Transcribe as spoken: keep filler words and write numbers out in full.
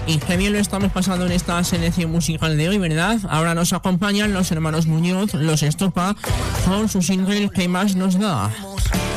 Y qué bien lo estamos pasando en esta selección musical de hoy, ¿verdad? Ahora nos acompañan los hermanos Muñoz, los Estopa, con su single ¿Qué más nos da?